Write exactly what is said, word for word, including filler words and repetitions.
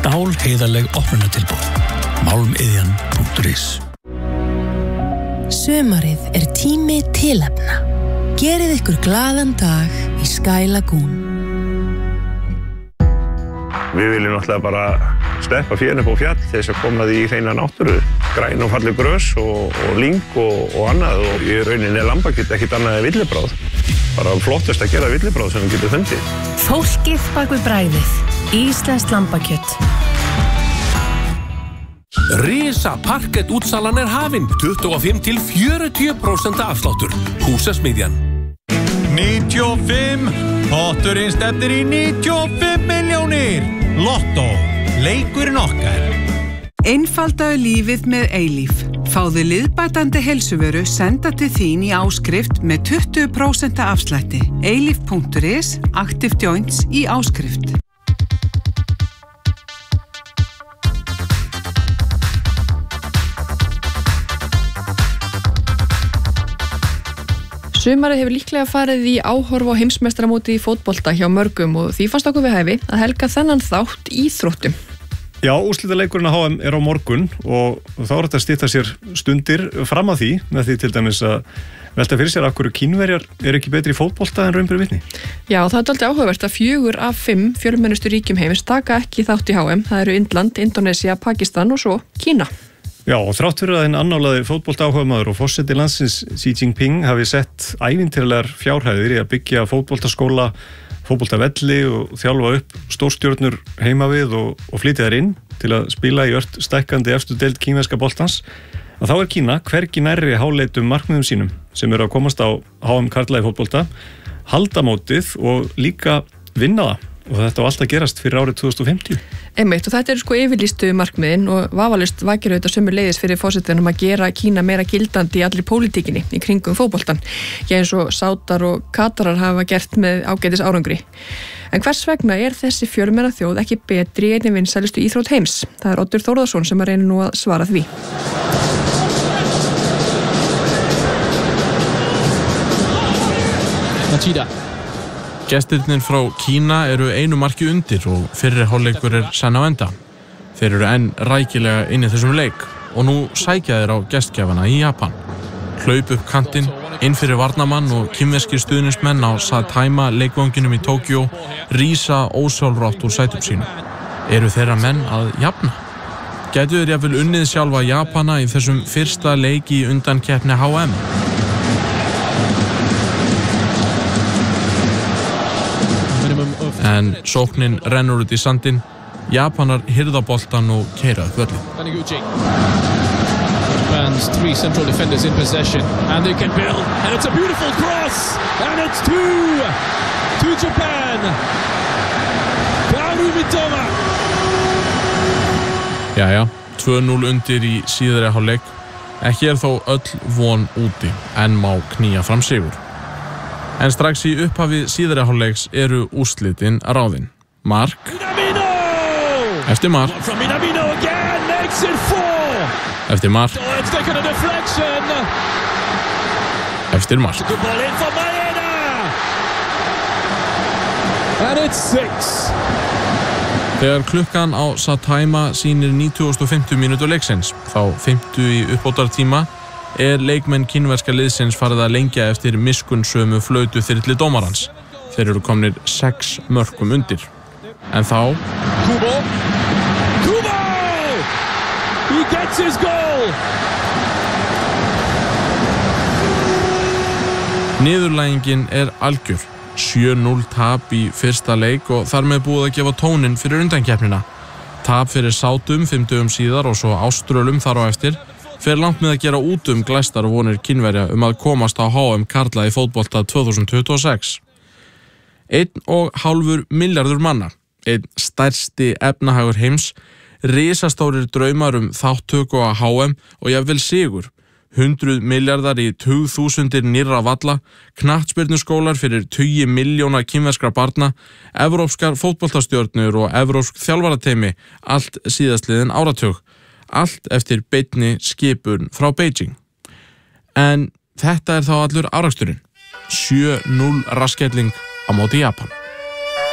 Stálheiðarleg opnunartilboð. málmiðjan punktur is. Sumarið er tími tilefna. Gerið ykkur glaðan dag í Sky Lagoon. Við viljum náttúrulega bara steppa fjörn upp á fjall til þess að koma því í hreina náttúru. Græn og falleg grös og, og lyng og, og annað og í rauninni er lambakjöt ekkert annað en villibráð. Bara flottast að gera villibráð sem við getum fundið. Fólkið bak við bragðið. Íslenskt lambakjöt. Risa parkett útsalan er hafin. tuttugu og fimm til fjörutíu prósent afsláttur. Húsasmiðjan. níutíu og fimm. Potturinn stefnir í níutíu og fimm milljónir. Lotto. Leikurinn okkar. Einfaldaðu lífið með Eilíf. Fáðu liðbætandi heilsuvöru senda til þín í áskrift með tuttugu prósent afslætti. eilíf punktur is, Active Joints í áskrift. Sumarið hefur líklega farið í áhorf á heimsmeistaramóti í fótbolta hjá mörgum og því fannst okkur við hæfi að helga þennan þátt íþróttum. Já, úrslitaleikurinn á H M er á morgun og þá er þetta að stytta sér stundir fram að því, með því til dæmis að velta fyrir sér af hverju Kínverjar er ekki betri í fótbolta en raun ber vitni. Já, það er dálítið áhugavert að fjögur af fimm fjölmennustu ríkjum heims taka ekki þátt í H M. Það eru Indland, Indonesia, Pakistan og svo Kína. Já, og þrátt fyrir að hinn annálaði fótbolta áhugamaður og forseti landsins Xi Jinping hafi sett ævintýralegar fjárhæðir í að byggja fótboltaskóla, fótboltavelli og þjálfa upp stórstjörnur heima við og, og flytja þær inn til að spila í ört stækkandi efstu deild kínverska boltans, að þá er Kína hvergi nærri háleitum markmiðum sínum sem eru að komast á H M karla í fótbolta, halda mótið og líka vinna það. Og þetta var alltaf gerast fyrir árið tvö þúsund og fimmtíu. Einmitt, og þetta eru sko yfirlýstu markmiðin og vafalaust vakir auðvitað sömuleiðis fyrir forsetanum að gera Kína meira gildandi í allri pólitíkinni í kringum fótboltan. Já, eins og Sátar og Katarar hafa gert með ágætis árangri. En hvers vegna er þessi fjölmenna þjóð ekki betri í einni vinsælustu íþrótt heims? Það er Oddur Þórðarsson sem að reyna nú að svara því. Machida. Gestirnir frá Kína eru einu marki undir og fyrri hálfleikur er senn á enda. Þeir eru enn rækilega inn í þessum leik og nú sækja þeir á gestgjafana í Japan. Hlaup upp kantinn, inn fyrir varnamann og kínverskir stuðningsmenn á Sataima leikvanginum í Tókjó rísa ósjálfrátt úr sætum sínum. Eru þeirra menn að jafna? Gætu þeir jafnvel unnið sjálfa Japana í þessum fyrsta leik í undankeppni H M? En sóknin rennur út í sandinn, Japanar hirða boltan og keyra upp völlinn. Taniguchi. Japan's three central defenders in possession and they can build and it's a beautiful cross and it's two to Japan. Kaoru Mitoma. Jæja, tvö núll undir í síðari hálfleik. Ekki er þó öll von úti en má knýja fram sigur. En strax í upphafi síðari hálfleiks eru úrslitin ráðin. Mark. Minamino! Eftir mark. From Minamino again makes it four. Eftir mark. Oh, it's taken a deflection. Eftir mark. Good ball in for Maeda. And it's six. Þegar klukkan á Sataima sýnir nítugasta og fimmtu mínútu leiksins, þá fimmtu í uppbótartíma, er leikmenn kínverska liðsins farið að lengja eftir miskunnsömu flautu þyrli dómarans. Þeir eru komnir sex mörkum undir. En þá... Kubo! Kubo! He gets his goal! Niðurlægingin er algjör. sjö núll tap í fyrsta leik og þar með búið að gefa tóninn fyrir undankeppnina. Tap fyrir Sátum fimm dögum síðar og svo Áströlum þar á eftir fer langt með að gera út um glæstar vonir Kínverja um að komast á H M karla í fótbolta tvö þúsund tuttugu og sex. Einn og hálfur milljarður manna, einn stærsti efnahagur heims, risastórir draumar um þáttöku á H M og jafnvel sigur, hundruð milljarðar í tugþúsundir nýrra valla, knattspyrnuskólar fyrir tugi milljóna kínverskra barna, evrópskar fótboltastjörnur og evrópsk þjálfarateymi, allt síðastliðin áratug. Allt eftir beinni skipun frá Beijing. En þetta er þá allur áraksturinn. sjö núll raskelling á móti Japan.